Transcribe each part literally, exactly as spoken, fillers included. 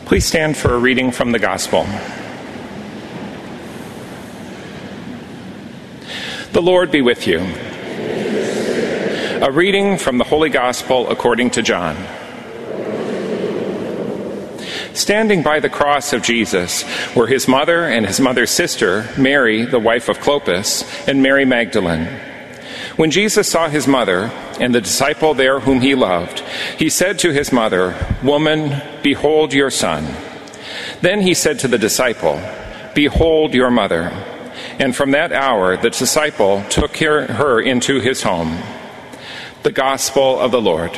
Please stand for a reading from the Gospel. The Lord be with you. A reading from the Holy Gospel according to John. Standing by the cross of Jesus were his mother and his mother's sister, Mary, the wife of Clopas, and Mary Magdalene. When Jesus saw his mother and the disciple there whom he loved, he said to his mother, "Woman, behold your son." Then he said to the disciple, "Behold your mother." And from that hour the disciple took her, her into his home. The Gospel of the Lord.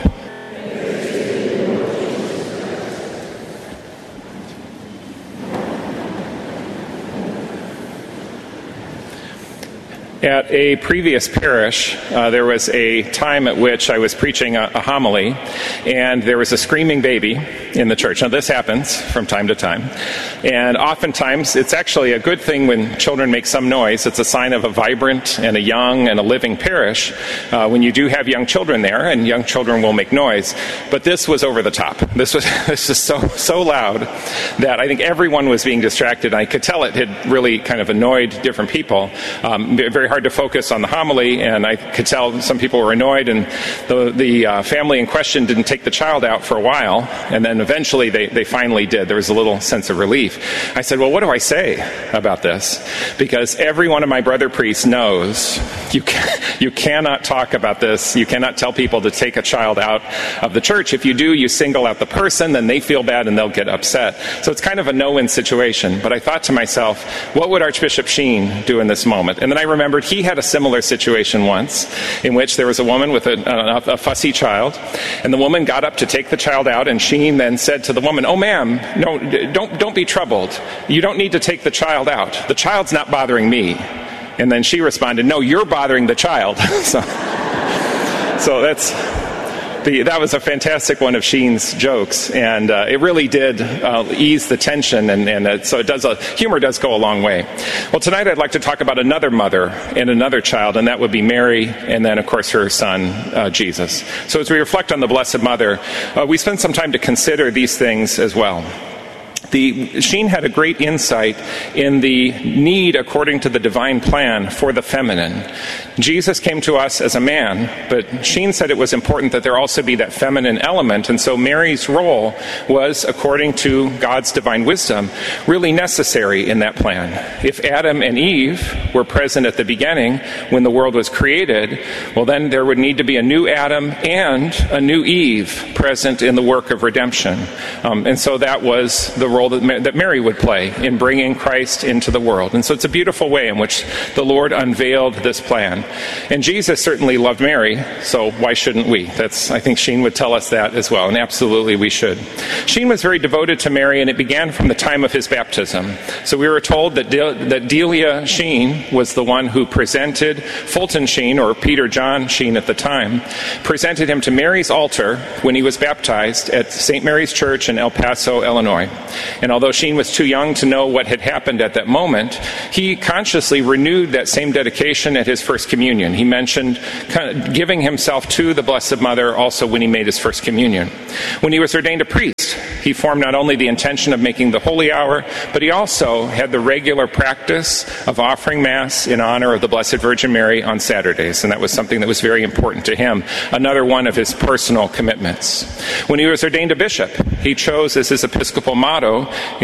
At a previous parish, uh, there was a time at which I was preaching a, a homily, and there was a screaming baby in the church. Now, this happens from time to time, and oftentimes it's actually a good thing when children make some noise. It's a sign of a vibrant and a young and a living parish uh, when you do have young children there, and young children will make noise. But this was over the top. This was this was so so loud that I think everyone was being distracted. I could tell it had really kind of annoyed different people. Um, very hard to focus on the homily, and I could tell some people were annoyed, and the the uh, family in question didn't take the child out for a while, and then eventually they, they finally did. There was a little sense of relief. I said, well, what do I say about this? Because every one of my brother priests knows you can, you cannot talk about this. You cannot tell people to take a child out of the church. If you do, you single out the person, then they feel bad and they'll get upset. So it's kind of a no-win situation. But I thought to myself, what would Archbishop Sheen do in this moment? And then I remembered he had a similar situation once in which there was a woman with a, a, a fussy child, and the woman got up to take the child out, and Sheen then said to the woman, "Oh, ma'am, no, don't, don't be troubled. You don't need to take the child out. The child's not bothering me." And then she responded, "No, you're bothering the child." so, so that's... The, that was a fantastic one of Sheen's jokes, and uh, it really did uh, ease the tension, and, and uh, so it does. A, humor does go a long way. Well, tonight I'd like to talk about another mother and another child, and that would be Mary, and then, of course, her son, uh, Jesus. So as we reflect on the Blessed Mother, uh, we spend some time to consider these things as well. The, Sheen had a great insight in the need, according to the divine plan, for the feminine. Jesus came to us as a man, but Sheen said it was important that there also be that feminine element, and so Mary's role was, according to God's divine wisdom, really necessary in that plan. If Adam and Eve were present at the beginning when the world was created, well, then there would need to be a new Adam and a new Eve present in the work of redemption. Um, and so that was the role that Mary would play in bringing Christ into the world. And so it's a beautiful way in which the Lord unveiled this plan. And Jesus certainly loved Mary, so why shouldn't we? That's, I think Sheen would tell us that as well, and absolutely we should. Sheen was very devoted to Mary, and it began from the time of his baptism. So we were told that, De- that Delia Sheen was the one who presented Fulton Sheen, or Peter John Sheen at the time, presented him to Mary's altar when he was baptized at Saint Mary's Church in El Paso, Illinois. And although Sheen was too young to know what had happened at that moment, he consciously renewed that same dedication at his first communion. He mentioned kind of giving himself to the Blessed Mother also when he made his first communion. When he was ordained a priest, he formed not only the intention of making the holy hour, but he also had the regular practice of offering Mass in honor of the Blessed Virgin Mary on Saturdays, and that was something that was very important to him, another one of his personal commitments. When he was ordained a bishop, he chose as his episcopal motto,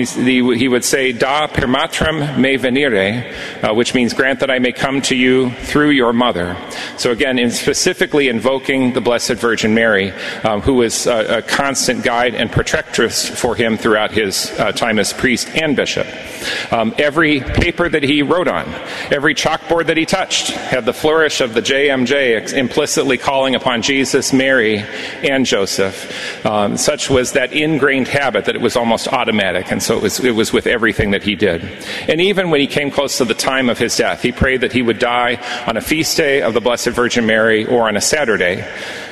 he would say, "Da per matrem me venire," uh, which means, "Grant that I may come to you through your mother." So again, in specifically invoking the Blessed Virgin Mary, um, who was a, a constant guide and protectress for him throughout his uh, time as priest and bishop. Um, every paper that he wrote on, every chalkboard that he touched, had the flourish of the J M J, implicitly calling upon Jesus, Mary, and Joseph. Um, such was that ingrained habit that it was almost automatic, and so it was, it was with everything that he did. And even when he came close to the time of his death, he prayed that he would die on a feast day of the Blessed Virgin Mary or on a Saturday.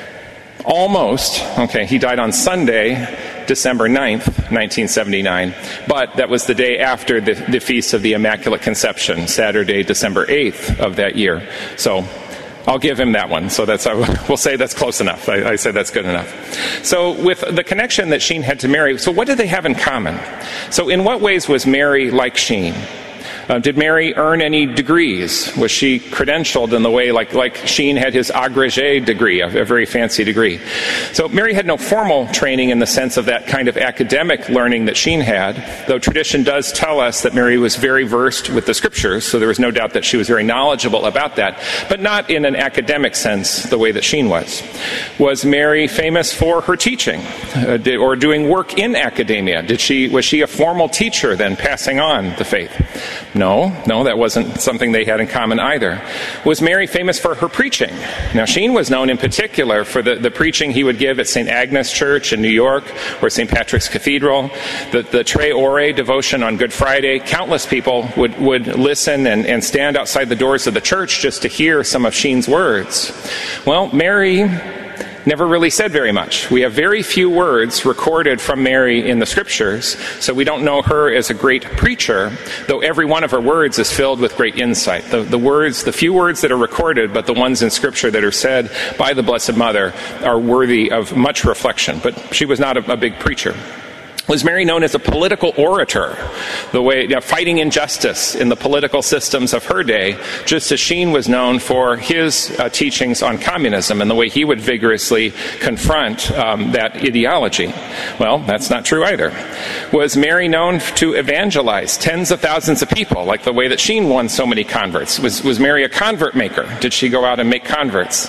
Almost, okay, he died on Sunday, December ninth, nineteen seventy-nine, but that was the day after the, the Feast of the Immaculate Conception, Saturday, December eighth of that year. So I'll give him that one. So that's, we'll say that's close enough. I, I say that's good enough. So with the connection that Sheen had to Mary, so what did they have in common? So in what ways was Mary like Sheen? Uh, did Mary earn any degrees? Was she credentialed in the way like, like Sheen had his agrégé degree, a, a very fancy degree? So Mary had no formal training in the sense of that kind of academic learning that Sheen had, though tradition does tell us that Mary was very versed with the scriptures, so there was no doubt that she was very knowledgeable about that, but not in an academic sense the way that Sheen was. Was Mary famous for her teaching uh, did, or doing work in academia? Did she, was she a formal teacher then passing on the faith? No, no, that wasn't something they had in common either. Was Mary famous for her preaching? Now, Sheen was known in particular for the, the preaching he would give at Saint Agnes Church in New York or Saint Patrick's Cathedral, the, the Tre Ore devotion on Good Friday. Countless people would, would listen and, and stand outside the doors of the church just to hear some of Sheen's words. Well, Mary never really said very much. We have very few words recorded from Mary in the scriptures, so we don't know her as a great preacher, though every one of her words is filled with great insight. The, the words, the few words that are recorded, but the ones in scripture that are said by the Blessed Mother are worthy of much reflection, but she was not a, a big preacher. Was Mary known as a political orator, the way you know, fighting injustice in the political systems of her day, just as Sheen was known for his uh, teachings on communism and the way he would vigorously confront um, that ideology? Well, that's not true either. Was Mary known to evangelize tens of thousands of people, like the way that Sheen won so many converts? Was, was Mary a convert maker? Did she go out and make converts?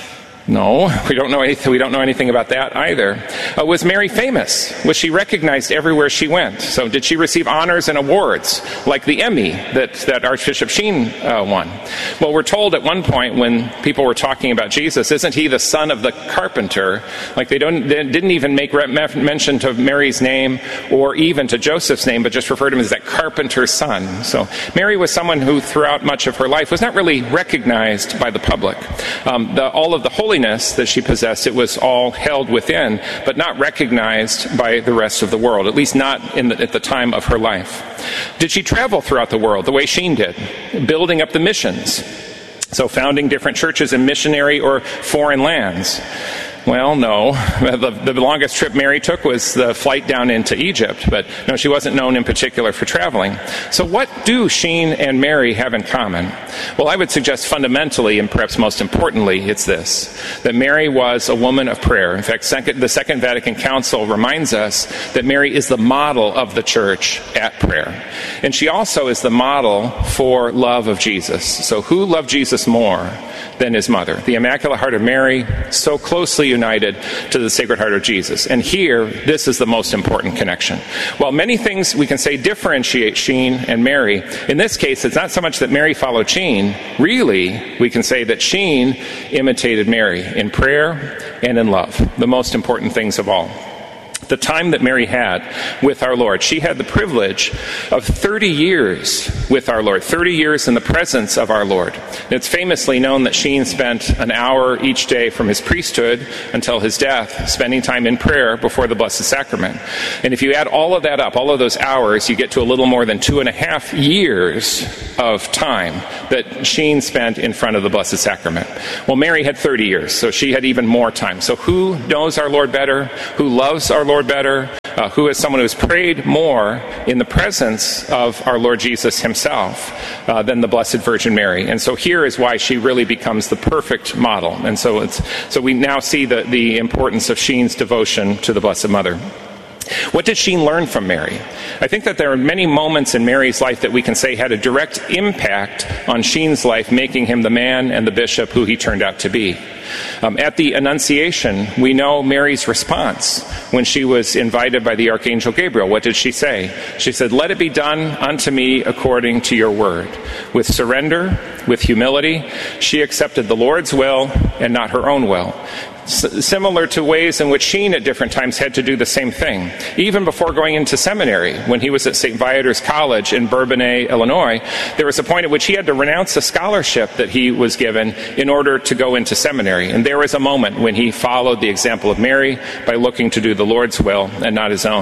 No, we don't know anything. We don't know anything about that either. Uh, was Mary famous? Was she recognized everywhere she went? So, did she receive honors and awards like the Emmy that that Archbishop Sheen uh, won? Well, we're told at one point when people were talking about Jesus, isn't he the son of the carpenter? Like they don't, they didn't even make mention to Mary's name or even to Joseph's name, but just referred to him as that carpenter's son. So, Mary was someone who, throughout much of her life, was not really recognized by the public. Um, the, all of the holy that she possessed, it was all held within, but not recognized by the rest of the world, at least not in the, at the time of her life. Did she travel throughout the world the way Sheen did, building up the missions? So founding different churches in missionary or foreign lands? Well, no. The, the longest trip Mary took was the flight down into Egypt, but no, she wasn't known in particular for traveling. So what do Sheen and Mary have in common? Well, I would suggest fundamentally, and perhaps most importantly, it's this, that Mary was a woman of prayer. In fact, second, the Second Vatican Council reminds us that Mary is the model of the church at prayer. And she also is the model for love of Jesus. So who loved Jesus more than his mother? The Immaculate Heart of Mary, so closely united to the Sacred Heart of Jesus. And here, this is the most important connection. While many things we can say differentiate Sheen and Mary, in this case, it's not so much that Mary followed Sheen. Really, we can say that Sheen imitated Mary in prayer and in love, the most important things of all. The time that Mary had with our Lord, she had the privilege of thirty years with our Lord, thirty years in the presence of our Lord. It's famously known that Sheen spent an hour each day from his priesthood until his death, spending time in prayer before the Blessed Sacrament. And if you add all of that up, all of those hours, you get to a little more than two and a half years of time that Sheen spent in front of the Blessed Sacrament. Well, Mary had thirty years, so she had even more time. So who knows our Lord better? Who loves our Lord better? Uh, who is someone who has prayed more in the presence of our Lord Jesus himself uh, than the Blessed Virgin Mary? And so here is why she really becomes the perfect model. And so it's so we now see the, the importance of Sheen's devotion to the Blessed Mother. What did Sheen learn from Mary? I think that there are many moments in Mary's life that we can say had a direct impact on Sheen's life, making him the man and the bishop who he turned out to be. Um, at the Annunciation, we know Mary's response when she was invited by the Archangel Gabriel. What did she say? She said, "Let it be done unto me according to your word." With surrender, with humility, she accepted the Lord's will and not her own will. S- similar to ways in which Sheen at different times had to do the same thing. Even before going into seminary, when he was at Saint Viator's College in Bourbonnais, Illinois, there was a point at which he had to renounce a scholarship that he was given in order to go into seminary. And there was a moment when he followed the example of Mary by looking to do the Lord's will and not his own.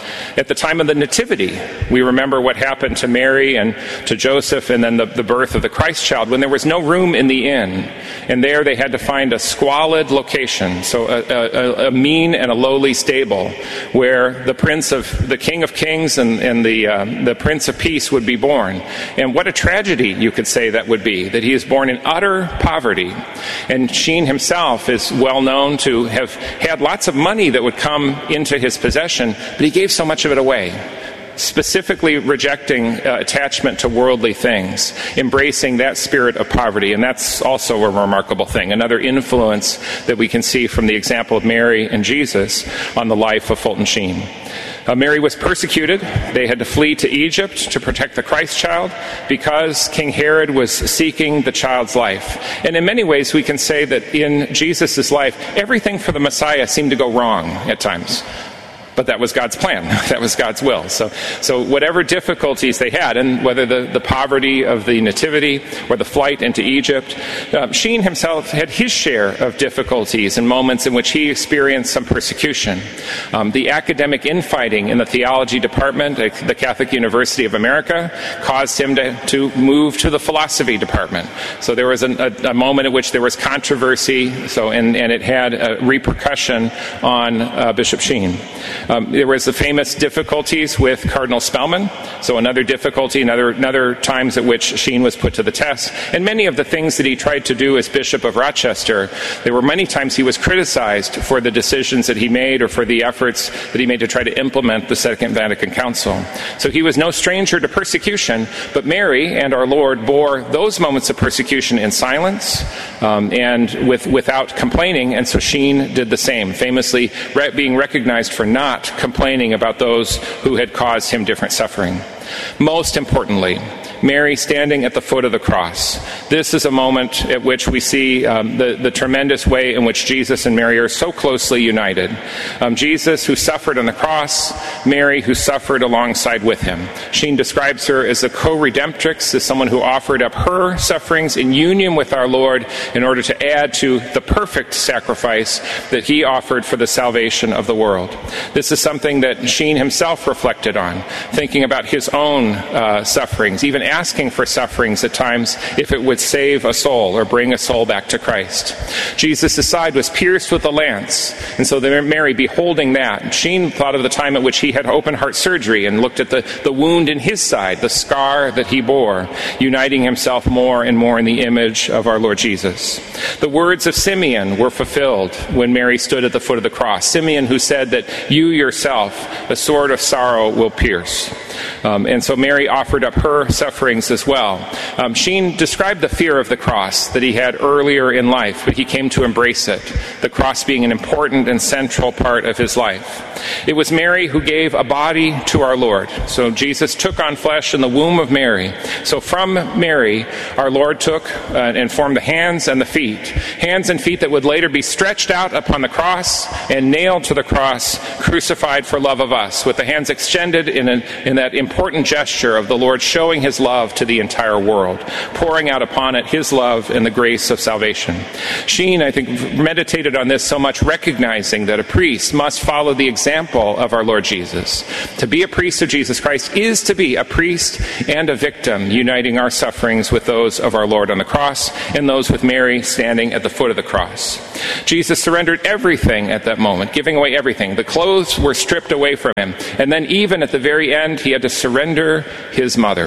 At the time of the Nativity, we remember what happened to Mary and to Joseph and then the, the birth of the Christ child when there was no room in the inn. And there they had to find a squalid location, so a, a, a mean and a lowly stable, where the Prince of, the King of Kings and, and the, uh, the Prince of Peace would be born. And what a tragedy, you could say, that would be, that he is born in utter poverty. And Sheen himself is well known to have had lots of money that would come into his possession, but he gave so much of it away, specifically rejecting uh, attachment to worldly things, embracing that spirit of poverty. And that's also a remarkable thing, another influence that we can see from the example of Mary and Jesus on the life of Fulton Sheen. Uh, Mary was persecuted. They had to flee to Egypt to protect the Christ child because King Herod was seeking the child's life. And in many ways, we can say that in Jesus' life, everything for the Messiah seemed to go wrong at times. But that was God's plan. That was God's will. So so whatever difficulties they had, and whether the, the poverty of the Nativity or the flight into Egypt, uh, Sheen himself had his share of difficulties and moments in which he experienced some persecution. Um, the academic infighting in the theology department at the Catholic University of America caused him to, to move to the philosophy department. So there was a, a, a moment at which there was controversy, so and, and it had a repercussion on uh, Bishop Sheen. Um, there was the famous difficulties with Cardinal Spellman, so another difficulty, another, another times at which Sheen was put to the test. And many of the things that he tried to do as Bishop of Rochester, there were many times he was criticized for the decisions that he made or for the efforts that he made to try to implement the Second Vatican Council. So he was no stranger to persecution, but Mary and our Lord bore those moments of persecution in silence um, and with, without complaining, and so Sheen did the same, famously re- being recognized for not complaining about those who had caused him different suffering. Most importantly, Mary standing at the foot of the cross. This is a moment at which we see um, the, the tremendous way in which Jesus and Mary are so closely united. Um, Jesus, who suffered on the cross, Mary, who suffered alongside with him. Sheen describes her as a co-redemptrix, as someone who offered up her sufferings in union with our Lord in order to add to the perfect sacrifice that he offered for the salvation of the world. This is something that Sheen himself reflected on, thinking about his own uh, sufferings, even asking for sufferings at times if it would save a soul or bring a soul back to Christ. Jesus' side was pierced with a lance, and so Mary, beholding that, Sheen thought of the time at which he had open heart surgery and looked at the, the wound in his side, the scar that he bore, uniting himself more and more in the image of our Lord Jesus. The words of Simeon were fulfilled when Mary stood at the foot of the cross. Simeon, who said that you yourself, the sword of sorrow, will pierce. Um, and so Mary offered up her sufferings as well. Um, Sheen described the fear of the cross that he had earlier in life, but he came to embrace it, the cross being an important and central part of his life. It was Mary who gave a body to our Lord. So Jesus took on flesh in the womb of Mary. So from Mary, our Lord took uh, and formed the hands and the feet, hands and feet that would later be stretched out upon the cross and nailed to the cross, crucified for love of us, with the hands extended in, a, in that important gesture of the Lord showing his love to the entire world, pouring out upon it his love and the grace of salvation. Sheen, I think, meditated on this so much, recognizing that a priest must follow the example of our Lord Jesus. To be a priest of Jesus Christ is to be a priest and a victim, uniting our sufferings with those of our Lord on the cross and those with Mary standing at the foot of the cross. Jesus surrendered everything at that moment, giving away everything. The clothes were stripped away from him, and then even at the very end, he had to surrender his mother,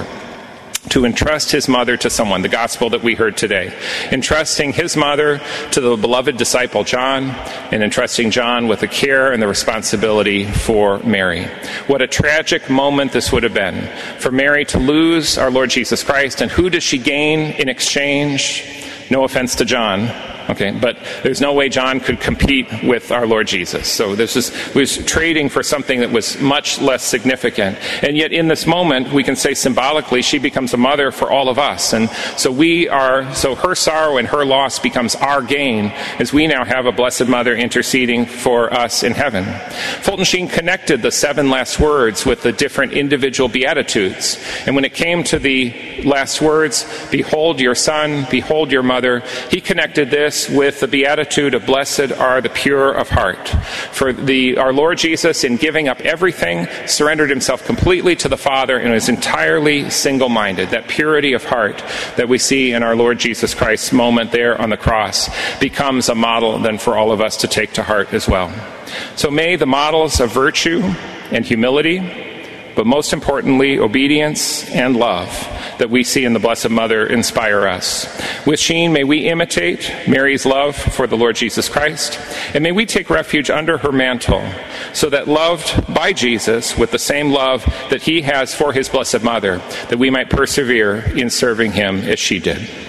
to entrust his mother to someone, the gospel that we heard today. Entrusting his mother to the beloved disciple John, and entrusting John with the care and the responsibility for Mary. What a tragic moment this would have been for Mary to lose our Lord Jesus Christ, and who does she gain in exchange? No offense to John. Okay, but there's no way John could compete with our Lord Jesus. So this is was trading for something that was much less significant. And yet in this moment, we can say symbolically, she becomes a mother for all of us. And so we are, so her sorrow and her loss becomes our gain, as we now have a Blessed Mother interceding for us in heaven. Fulton Sheen connected the seven last words with the different individual Beatitudes. And when it came to the last words, behold your son, behold your mother, he connected this this with the beatitude of blessed are the pure of heart. For the, our Lord Jesus, in giving up everything, surrendered himself completely to the Father and was entirely single-minded. That purity of heart that we see in our Lord Jesus Christ's moment there on the cross becomes a model then for all of us to take to heart as well. So may the models of virtue and humility, but most importantly, obedience and love that we see in the Blessed Mother inspire us. With Sheen, may we imitate Mary's love for the Lord Jesus Christ, and may we take refuge under her mantle, so that loved by Jesus with the same love that he has for his Blessed Mother, that we might persevere in serving him as she did.